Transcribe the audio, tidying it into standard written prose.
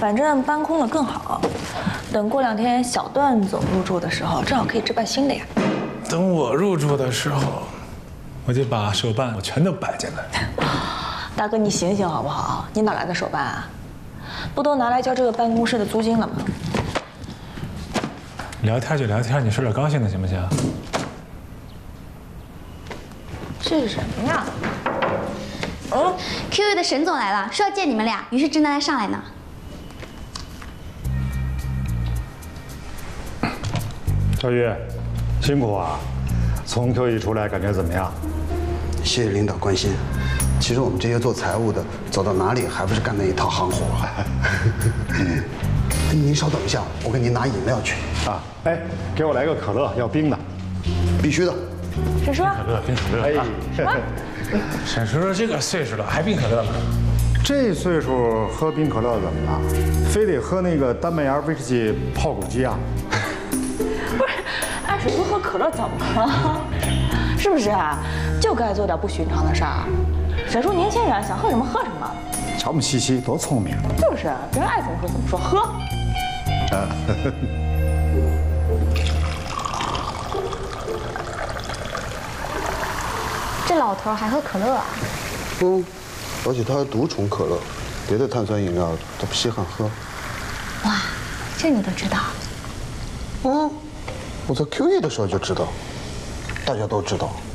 反正搬空了更好。等过2天小段总入住的时候，正好可以置办新的呀。 等我入住的时候，我就把手办我全都摆进来。 大哥，你醒醒好不好？你哪来的手办啊？不都拿来交这个办公室的租金了吗？ 聊天就聊天，你说点高兴的行不行？ 这是什么呀 ？QE 的沈总来了，说要见你们俩，于是正在上来呢。 小雨，辛苦啊！从 QE 出来感觉怎么样？ 谢谢领导关心。其实我们这些做财务的，走到哪里还不是干那一套行活。您稍等一下，我给您拿饮料去。 啊，哎，给我来个可乐，要冰的。 必须的。 沈叔， 可乐，冰可乐。哎，什么？沈叔这个岁数了还冰可乐呢？ 这岁数喝冰可乐怎么了？非得喝那个丹麦芽威士忌泡骨鸡啊？ 不是，按水叔喝可乐怎么了？是不是啊？就该做点不寻常的事儿。沈叔年轻人，想喝什么喝什么。 瞧我们西西多聪明。 就是，别人爱怎么说怎么说，喝。 这老头还喝可乐啊？ 而且他还独宠可乐，别的碳酸饮料他不稀罕喝。 哇，这你都知道？ 我在 QE 的时候就知道，大家都知道。